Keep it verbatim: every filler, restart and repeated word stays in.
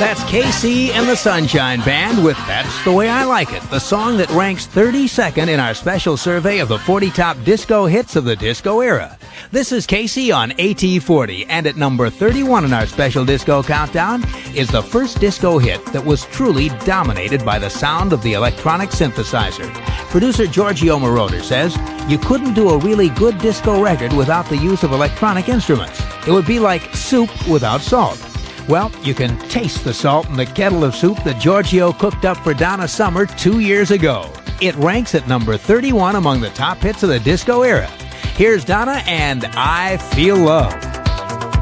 That's K C and the Sunshine Band with That's the Way I Like It, the song that ranks thirty-second in our special survey of the forty top disco hits of the disco era. This is K C on A T forty, and at number thirty-one in our special disco countdown is the first disco hit that was truly dominated by the sound of the electronic synthesizer. Producer Giorgio Moroder says, you couldn't do a really good disco record without the use of electronic instruments. It would be like soup without salt. Well, you can taste the salt in the kettle of soup that Giorgio cooked up for Donna Summer two years ago. It ranks at number thirty-one among the top hits of the disco era. Here's Donna and I Feel Love.